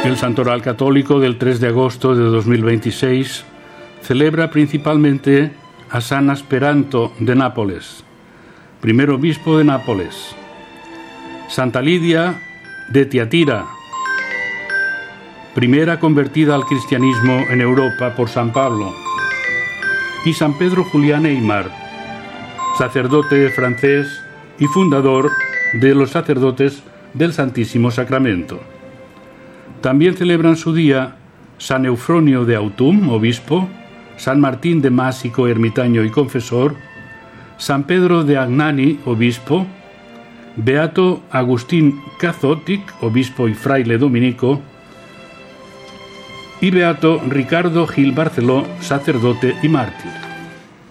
El Santoral Católico del 3 de agosto de 2026 celebra principalmente a San Asperanto de Nápoles, primer obispo de Nápoles, Santa Lidia de Tiatira, primera convertida al cristianismo en Europa por San Pablo, y San Pedro Julián Aymar, sacerdote francés y fundador de los sacerdotes del Santísimo Sacramento. También celebran su día San Eufronio de Autun, obispo, San Martín de Másico, ermitaño y confesor, San Pedro de Agnani, obispo, Beato Agustín Cazotic, obispo y fraile dominico, y Beato Ricardo Gil Barceló, sacerdote y mártir.